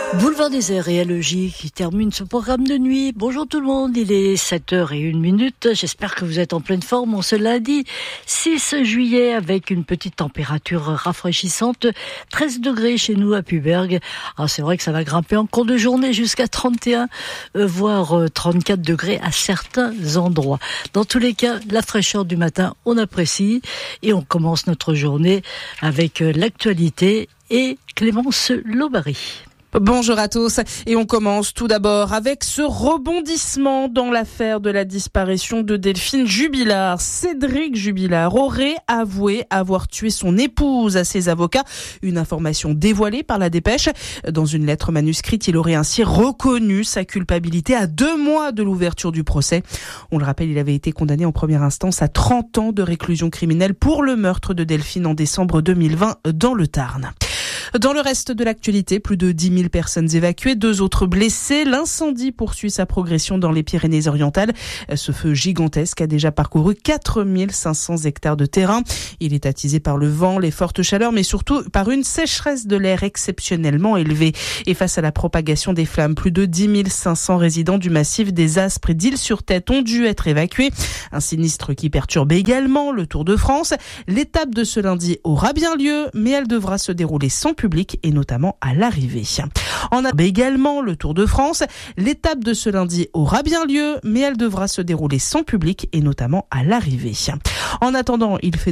Boulevard des Airs et LEJ qui termine ce programme de nuit. Bonjour tout le monde, il est 7h01. J'espère que vous êtes en pleine forme. On se l'a dit, 6 juillet avec une petite température rafraîchissante, 13 degrés chez nous à Puberg. Alors c'est vrai que ça va grimper en cours de journée jusqu'à 31, voire 34 degrés à certains endroits. Dans tous les cas, la fraîcheur du matin, on apprécie et on commence notre journée avec l'actualité et Clémence Lobary. Bonjour à tous et on commence tout d'abord avec ce rebondissement dans l'affaire de la disparition de Delphine Jubilard. Cédric Jubilard aurait avoué avoir tué son épouse à ses avocats, une information dévoilée par la Dépêche. Dans une lettre manuscrite, il aurait ainsi reconnu sa culpabilité à 2 mois de l'ouverture du procès. On le rappelle, il avait été condamné en première instance à 30 ans de réclusion criminelle pour le meurtre de Delphine en décembre 2020 dans le Tarn. Dans le reste de l'actualité, plus de 10 000 personnes évacuées, 2 autres blessés. L'incendie poursuit sa progression dans les Pyrénées-Orientales. Ce feu gigantesque a déjà parcouru 4 500 hectares de terrain. Il est attisé par le vent, les fortes chaleurs, mais surtout par une sécheresse de l'air exceptionnellement élevée. Et face à la propagation des flammes, plus de 10 500 résidents du massif des Aspres et d'Île-sur-Tête ont dû être évacués. Un sinistre qui perturbe également le Tour de France. L'étape de ce lundi aura bien lieu, mais elle devra se dérouler sans public et notamment à l'arrivée. En également le Tour de France. L'étape de ce lundi aura bien lieu, mais elle devra se dérouler sans public et notamment à l'arrivée. En attendant, il fait